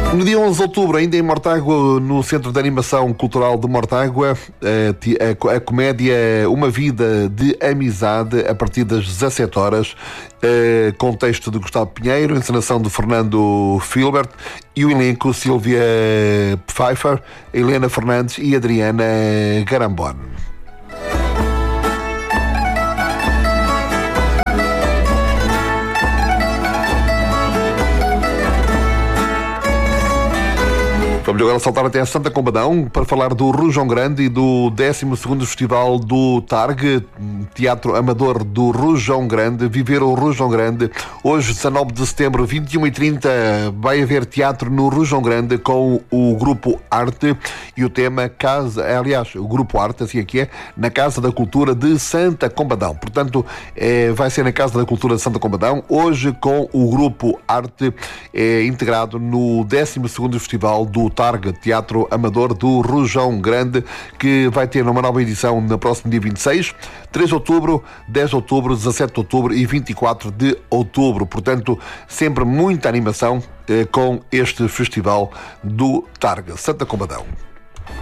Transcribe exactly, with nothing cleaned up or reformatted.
No dia onze de outubro, ainda em Mortágua, no Centro de Animação Cultural de Mortágua, a, a, a comédia Uma Vida de Amizade, a partir das dezassete horas, com texto de Gustavo Pinheiro, encenação de Fernando Filbert e o elenco Silvia Pfeiffer, Helena Fernandes e Adriana Garambon. Vamos agora saltar até a Santa Combadão para falar do Rojão Grande e do décimo segundo Festival do Targue, Teatro Amador do Rojão Grande. Viver o Rojão Grande. Hoje, dezanove de setembro, vinte e uma e trinta, vai haver teatro no Rojão Grande com o Grupo Arte e o tema Casa, aliás, o Grupo Arte, assim é que é, na Casa da Cultura de Santa Combadão. Portanto, é, vai ser na Casa da Cultura de Santa Combadão, hoje com o Grupo Arte, é, integrado no décimo segundo Festival do Targue, Teatro Amador do Rojão Grande, que vai ter uma nova edição no próximo dia vinte e seis, três de outubro, dez de outubro, dezassete de outubro e vinte e quatro de outubro. Portanto, sempre muita animação eh, com este Festival do Targue, Santa Combadão.